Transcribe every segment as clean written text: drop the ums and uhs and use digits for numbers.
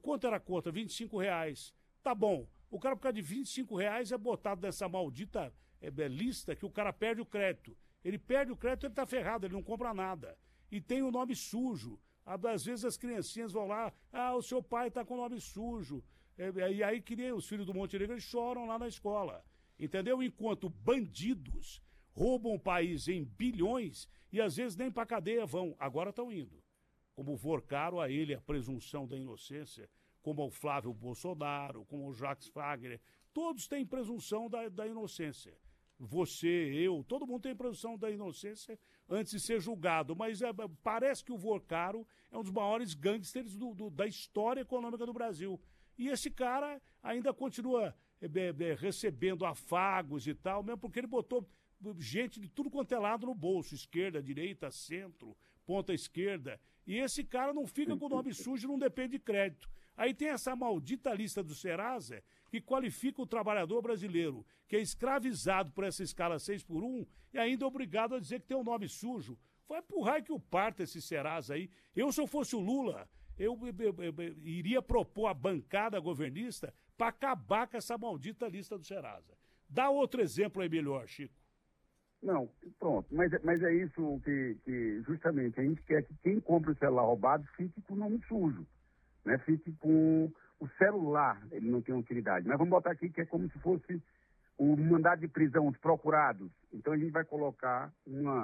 quanto era a conta? R$ 25. Tá bom. O cara, por causa de R$ 25, é botado nessa maldita lista que o cara perde o crédito. Ele perde o crédito, ele tá ferrado, ele não compra nada. E tem o nome sujo. Às vezes as criancinhas vão lá, o seu pai tá com o nome sujo. E aí que nem os filhos do Monte Negro, eles choram lá na escola. Entendeu? Enquanto bandidos roubam o país em bilhões e às vezes nem pra cadeia vão. Agora estão indo. Como o Vorcaro, a ele a presunção da inocência, como o Flávio Bolsonaro, como o Jacques Wagner, todos têm presunção da inocência. Você, eu, todo mundo tem presunção da inocência antes de ser julgado, mas parece que o Vorcaro é um dos maiores gangsters da história econômica do Brasil. E esse cara ainda continua recebendo afagos e tal, mesmo porque ele botou gente de tudo quanto é lado no bolso, esquerda, direita, centro, ponta esquerda. E esse cara não fica com o nome sujo, não depende de crédito. Aí tem essa maldita lista do Serasa que qualifica o trabalhador brasileiro, que é escravizado por essa escala 6x1 e ainda é obrigado a dizer que tem um nome sujo. Vai pro raio que o parta esse Serasa aí. Eu, se eu fosse o Lula, eu iria propor a bancada governista para acabar com essa maldita lista do Serasa. Dá outro exemplo aí melhor, Chico. Não, pronto. Mas é isso que justamente a gente quer que quem compra o celular roubado fique com o nome sujo. Né? Fique com o celular, ele não tem utilidade. Mas vamos botar aqui que é como se fosse o mandado de prisão, os procurados. Então a gente vai colocar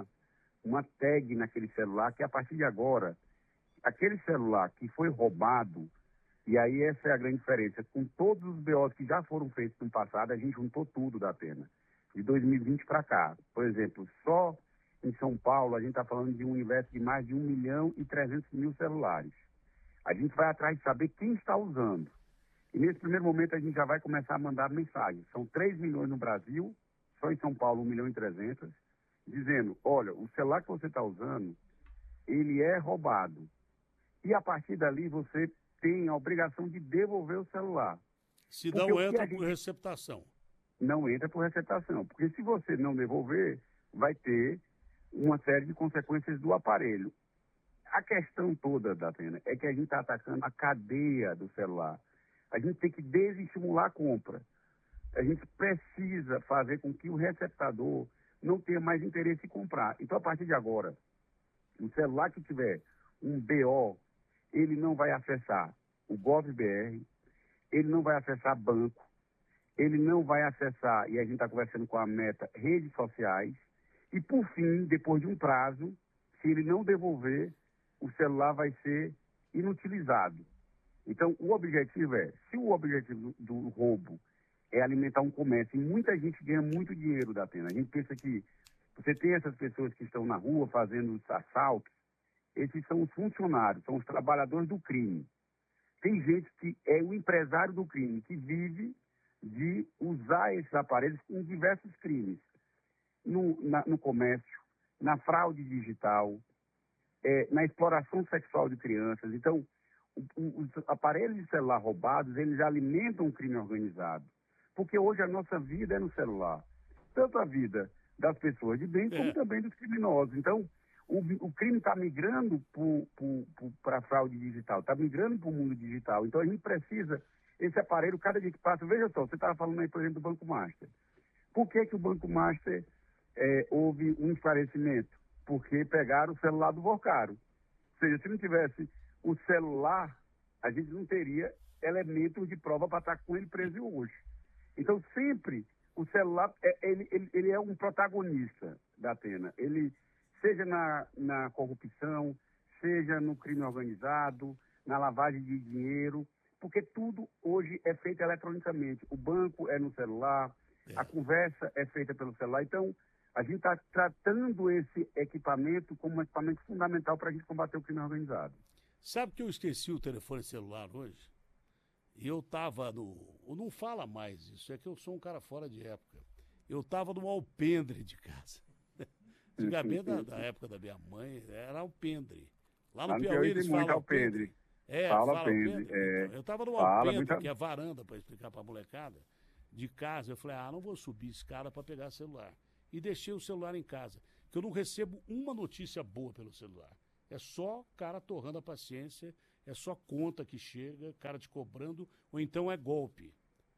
uma tag naquele celular que a partir de agora, aquele celular que foi roubado, e aí essa é a grande diferença, com todos os BOs que já foram feitos no passado, a gente juntou tudo da pena. De 2020 para cá. Por exemplo, só em São Paulo a gente está falando de um universo de mais de 1.300.000 celulares. A gente vai atrás de saber quem está usando. E nesse primeiro momento a gente já vai começar a mandar mensagens. São 3 milhões no Brasil, só em São Paulo 1.300.000, dizendo, olha, o celular que você está usando, ele é roubado. E a partir dali você tem a obrigação de devolver o celular. Se não entra por receptação. Não entra por receptação. Porque se você não devolver, vai ter uma série de consequências do aparelho. A questão toda, Datena, é que a gente está atacando a cadeia do celular. A gente tem que desestimular a compra. A gente precisa fazer com que o receptador não tenha mais interesse em comprar. Então, a partir de agora, o celular que tiver um BO, ele não vai acessar o GovBR, ele não vai acessar banco, ele não vai acessar, e a gente está conversando com a Meta, redes sociais, e por fim, depois de um prazo, se ele não devolver, o celular vai ser inutilizado. Então, o objetivo se o objetivo do roubo é alimentar um comércio, e muita gente ganha muito dinheiro da pena. A gente pensa que você tem essas pessoas que estão na rua fazendo os assaltos, esses são os funcionários, são os trabalhadores do crime. Tem gente que é o empresário do crime, que vive de usar esses aparelhos em diversos crimes. No comércio, na fraude digital, na exploração sexual de crianças. Então, os aparelhos de celular roubados, eles alimentam o crime organizado. Porque hoje a nossa vida é no celular. Tanto a vida das pessoas de bem, como também dos criminosos. Então, o crime está migrando para a fraude digital, está migrando para o mundo digital. Então, a gente precisa, esse aparelho, cada dia que passa, veja só, você estava falando aí, por exemplo, do Banco Master. Por que o Banco Master houve um esclarecimento? Porque pegaram o celular do Vorcaro. Ou seja, se não tivesse o celular, a gente não teria elementos de prova para estar com ele preso hoje. Então, sempre o celular, ele é um protagonista da pena. Ele, seja na corrupção, seja no crime organizado, na lavagem de dinheiro, porque tudo hoje é feito eletronicamente. O banco é no celular, a conversa é feita pelo celular. Então, a gente está tratando esse equipamento como um equipamento fundamental para a gente combater o crime organizado. Sabe que eu esqueci o telefone celular hoje? E eu estava não fala mais isso, é que eu sou um cara fora de época. Eu estava no alpendre de casa. Antigamente, da época da minha mãe, era alpendre. Lá no Piauí eles falam alpendre. Fala alpendre. Então, eu estava no alpendre, que é varanda, para explicar para a molecada, de casa. Eu falei, não vou subir escada para pegar celular. E deixei o celular em casa, que eu não recebo uma notícia boa pelo celular. É só cara torrando a paciência, é só conta que chega, cara te cobrando, ou então é golpe.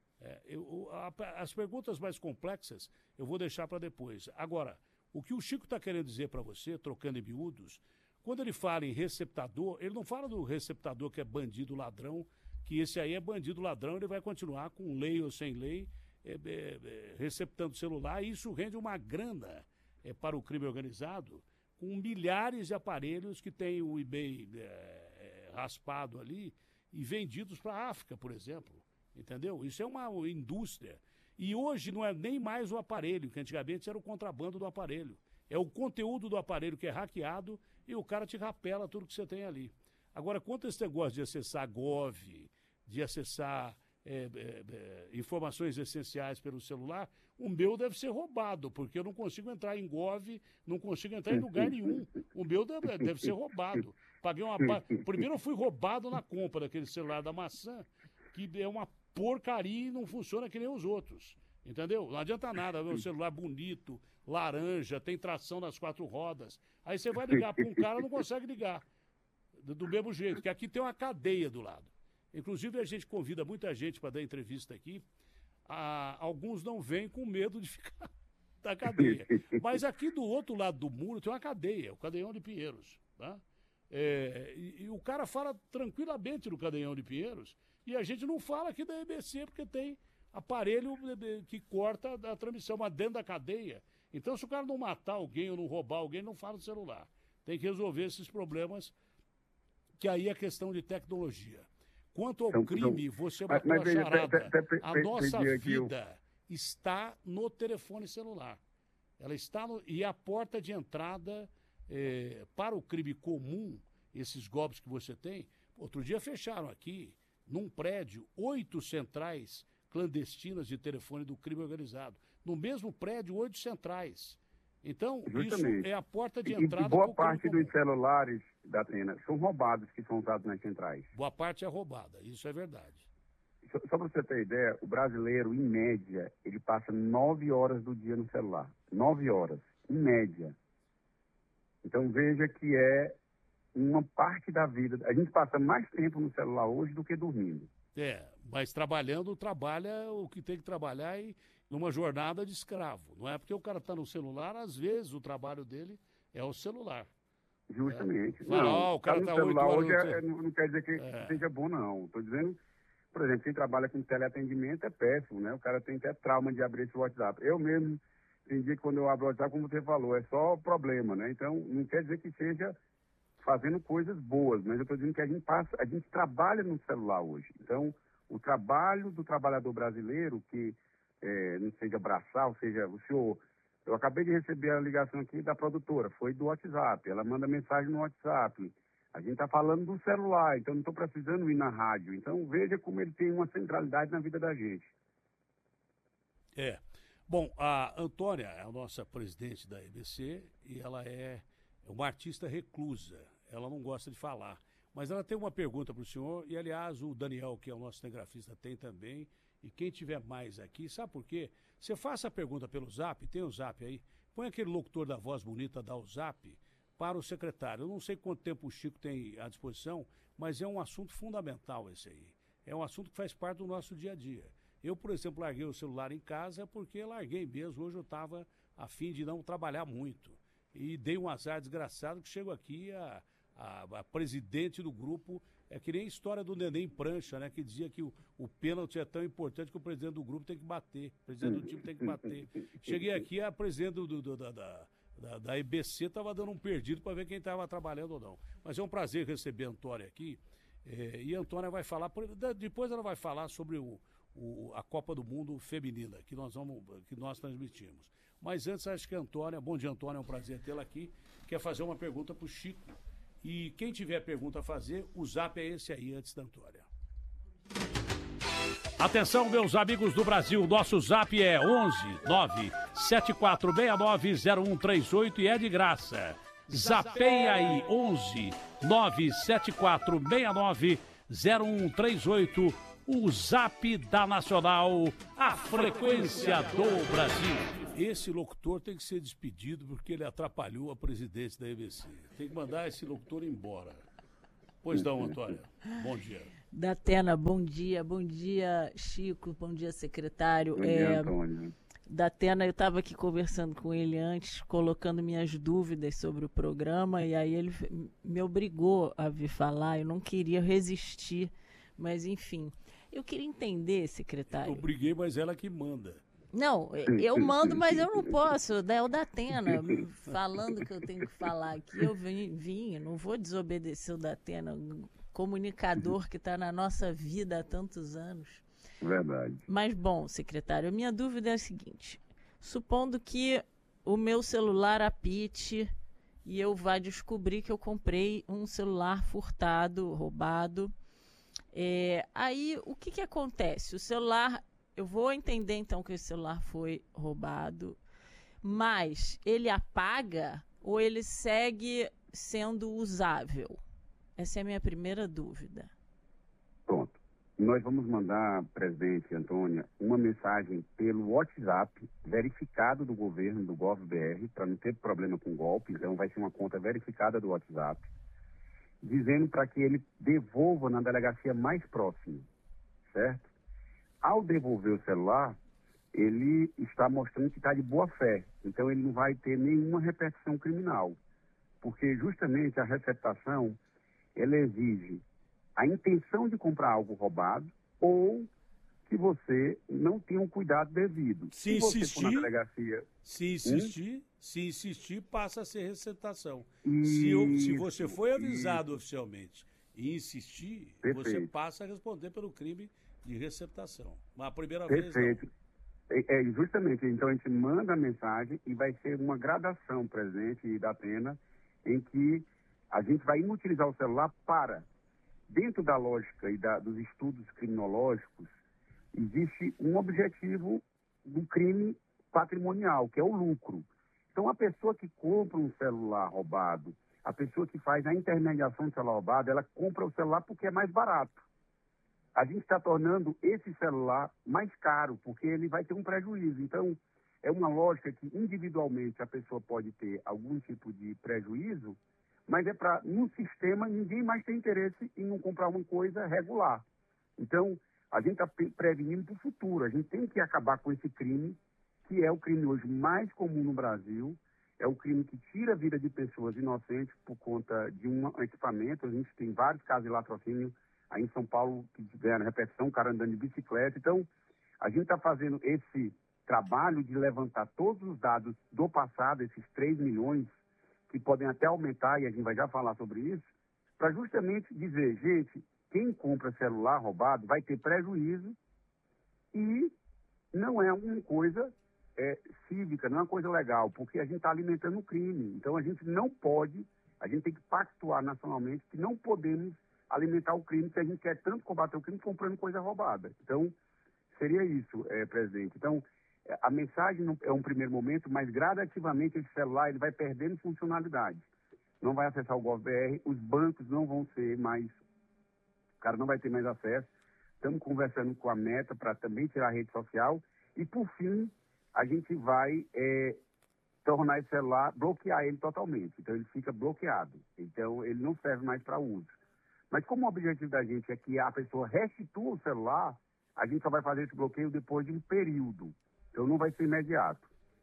As perguntas mais complexas eu vou deixar para depois. Agora, o que o Chico está querendo dizer para você, trocando em miúdos, quando ele fala em receptador, ele não fala do receptador que é bandido ladrão, que esse aí é bandido ladrão, ele vai continuar com lei ou sem lei, receptando celular, e isso rende uma grana para o crime organizado, com milhares de aparelhos que tem o eBay raspado ali e vendidos para a África, por exemplo. Entendeu? Isso é uma indústria. E hoje não é nem mais o aparelho, que antigamente era o contrabando do aparelho. É o conteúdo do aparelho que é hackeado e o cara te rapela tudo que você tem ali. Agora, quanto a esse negócio de acessar Gov, de acessar informações essenciais pelo celular, o meu deve ser roubado, porque eu não consigo entrar em Gov, não consigo entrar em lugar nenhum. O meu deve ser roubado. Primeiro eu fui roubado na compra daquele celular da maçã, que é uma porcaria e não funciona que nem os outros. Entendeu? Não adianta nada ver um celular bonito, laranja, tem tração nas 4 rodas. Aí você vai ligar para um cara, não consegue ligar. Do mesmo jeito, porque aqui tem uma cadeia do lado. Inclusive, a gente convida muita gente para dar entrevista aqui. Alguns não vêm com medo de ficar da cadeia. Mas aqui do outro lado do muro tem uma cadeia, o Cadeião de Pinheiros. Tá? E o cara fala tranquilamente no Cadeião de Pinheiros. E a gente não fala aqui da EBC, porque tem aparelho que corta a transmissão, mas dentro da cadeia. Então, se o cara não matar alguém ou não roubar alguém, não fala do celular. Tem que resolver esses problemas, que aí é questão de tecnologia. Quanto ao crime, você bateu a charada. A nossa vida está no telefone celular. Ela está e a porta de entrada para o crime comum, esses golpes que você tem. Outro dia fecharam aqui, num prédio, 8 centrais clandestinas de telefone do crime organizado. No mesmo prédio, 8 centrais. Então, justamente, isso é a porta de entrada. E boa parte dos celulares da Atena são roubados, que são usados nas centrais. Boa parte é roubada, isso é verdade. Só para você ter ideia, o brasileiro, em média, ele passa 9 horas do dia no celular. 9 horas, em média. Então, veja que é uma parte da vida. A gente passa mais tempo no celular hoje do que dormindo. Mas trabalha o que tem que trabalhar e numa jornada de escravo. Não é porque o cara está no celular, às vezes o trabalho dele é o celular. Justamente. Não, o cara no celular hoje não quer dizer que seja bom, não. Estou dizendo, por exemplo, quem trabalha com teleatendimento é péssimo, né? O cara tem até trauma de abrir esse WhatsApp. Eu mesmo, tem dia que quando eu abro o WhatsApp, como você falou, é só problema, né? Então, não quer dizer que seja fazendo coisas boas, mas eu estou dizendo que a gente trabalha no celular hoje. Então, o trabalho do trabalhador brasileiro, que não seja braçal, seja o senhor... Eu acabei de receber a ligação aqui da produtora, foi do WhatsApp, ela manda mensagem no WhatsApp. A gente está falando do celular, então não estou precisando ir na rádio. Então, veja como ele tem uma centralidade na vida da gente. Bom, a Antônia é a nossa presidente da EBC e ela é uma artista reclusa. Ela não gosta de falar. Mas ela tem uma pergunta para o senhor, e aliás o Daniel, que é o nosso cinegrafista, tem também. E quem tiver mais aqui, sabe por quê? Você faça a pergunta pelo Zap, tem o Zap aí, põe aquele locutor da voz bonita, dá o Zap para o secretário. Eu não sei quanto tempo o Chico tem à disposição, mas é um assunto fundamental esse aí. É um assunto que faz parte do nosso dia a dia. Eu, por exemplo, larguei o celular em casa porque larguei mesmo. Hoje eu estava a fim de não trabalhar muito. E dei um azar desgraçado que chego aqui a presidente do grupo, é que nem a história do Neném Prancha, né? Que dizia que o pênalti é tão importante que o presidente do grupo tem que bater, o presidente do time tem que bater. Cheguei aqui, a presidente da EBC estava dando um perdido para ver quem estava trabalhando ou não. Mas é um prazer receber a Antônia aqui, e a Antônia vai falar, depois ela vai falar sobre a Copa do Mundo feminina, que nós transmitimos. Mas antes, acho que a Antônia, bom dia, Antônia, é um prazer tê-la aqui, quer fazer uma pergunta para o Chico. E quem tiver pergunta a fazer, o Zap é esse aí, antes da Antônia. Atenção, meus amigos do Brasil, nosso Zap é 11 974690138 e é de graça. Zapeia aí, 11 974690138, o Zap da Nacional, a frequência do Brasil. Esse locutor tem que ser despedido porque ele atrapalhou a presidente da EBC. Tem que mandar esse locutor embora. Pois não, Antônia. Bom dia. Datena, bom dia. Bom dia, Chico. Bom dia, secretário. Bom dia, Antônia. Datena, eu estava aqui conversando com ele antes, colocando minhas dúvidas sobre o programa, e aí ele me obrigou a vir falar. Eu não queria resistir, mas enfim. Eu queria entender, secretário. Eu briguei, mas ela que manda. Não, eu mando, mas eu não posso. É o Datena falando que eu tenho que falar aqui. Eu vim, não vou desobedecer o Datena, comunicador que está na nossa vida há tantos anos. Verdade. Mas, bom, secretário, a minha dúvida é a seguinte. Supondo que o meu celular apite e eu vá descobrir que eu comprei um celular furtado, roubado, aí o que acontece? O celular... Eu vou entender, então, que o celular foi roubado, mas ele apaga ou ele segue sendo usável? Essa é a minha primeira dúvida. Pronto. Nós vamos mandar, presidente Antônia, uma mensagem pelo WhatsApp verificado do governo, do GovBR, para não ter problema com golpe. Então, vai ser uma conta verificada do WhatsApp, dizendo para que ele devolva na delegacia mais próxima, certo? Ao devolver o celular, ele está mostrando que está de boa fé. Então, ele não vai ter nenhuma repercussão criminal. Porque, justamente, a receptação, ela exige a intenção de comprar algo roubado ou que você não tenha um cuidado devido. Se insistir, for na delegacia, se insistir, passa a ser receptação. Isso. Se você foi avisado oficialmente e insistir, você passa a responder pelo crime de receptação. Mas a primeira vez não. Justamente, então a gente manda a mensagem e vai ser uma gradação, presidente e Datena, em que a gente vai inutilizar o celular para, dentro da lógica e dos estudos criminológicos, existe um objetivo do crime patrimonial, que é o lucro. Então, a pessoa que compra um celular roubado, a pessoa que faz a intermediação do celular roubado, ela compra o celular porque é mais barato. A gente está tornando esse celular mais caro, porque ele vai ter um prejuízo. Então, é uma lógica que individualmente a pessoa pode ter algum tipo de prejuízo, mas é para, no sistema, ninguém mais tem interesse em não comprar uma coisa regular. Então, a gente está prevenindo para o futuro. A gente tem que acabar com esse crime, que é o crime hoje mais comum no Brasil, é o crime que tira a vida de pessoas inocentes por conta de um equipamento. A gente tem vários casos de latrocínio aí em São Paulo que ganharam repetição, o cara andando de bicicleta. Então, a gente está fazendo esse trabalho de levantar todos os dados do passado, esses 3 milhões, que podem até aumentar, e a gente vai já falar sobre isso, para justamente dizer, gente, quem compra celular roubado vai ter prejuízo e não é uma coisa cívica, não é uma coisa legal, porque a gente está alimentando o crime. Então, a gente não pode, a gente tem que pactuar nacionalmente que não podemos alimentar o crime, se a gente quer tanto combater o crime comprando coisa roubada. Então, seria isso, presidente. Então, a mensagem é um primeiro momento, mas gradativamente esse celular ele vai perdendo funcionalidade. Não vai acessar o GovBR, os bancos não vão ser mais, o cara não vai ter mais acesso. Estamos conversando com a Meta para também tirar a rede social. E, por fim, a gente vai tornar esse celular, bloquear ele totalmente. Então, ele fica bloqueado. Então, ele não serve mais para uso. Mas como o objetivo da gente é que a pessoa restitua o celular, a gente só vai fazer esse bloqueio depois de um período. Então não vai ser imediato.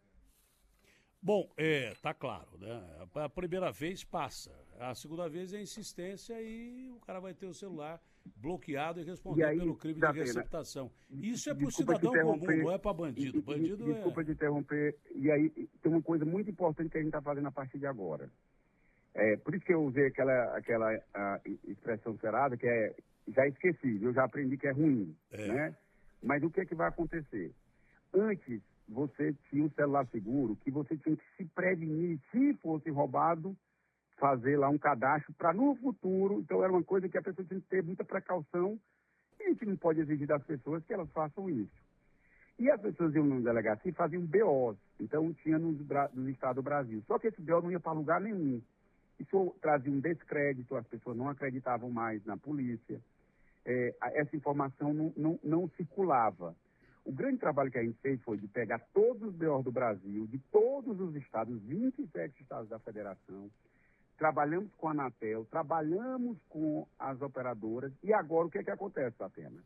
Bom, tá claro, né? A primeira vez passa. A segunda vez é insistência e o cara vai ter o celular bloqueado e responder pelo crime de receptação. Isso é para o cidadão comum, não é para bandido. Desculpa de interromper. E aí tem uma coisa muito importante que a gente está fazendo a partir de agora. Por isso que eu usei aquela expressão cerada, que já esqueci, eu já aprendi que é ruim, né? Mas o que é que vai acontecer? Antes, você tinha um celular seguro, que você tinha que se prevenir, se fosse roubado, fazer lá um cadastro para no futuro. Então, era uma coisa que a pessoa tinha que ter muita precaução e a gente não pode exigir das pessoas que elas façam isso. E as pessoas iam na delegacia e faziam BOs. Então, tinha no estado do Brasil. Só que esse BO não ia para lugar nenhum. Isso trazia um descrédito, as pessoas não acreditavam mais na polícia. Essa informação não circulava. O grande trabalho que a gente fez foi de pegar todos os BOs do Brasil, de todos os estados, 27 estados da federação, trabalhamos com a Anatel, trabalhamos com as operadoras, e agora o que é que acontece, Tatena?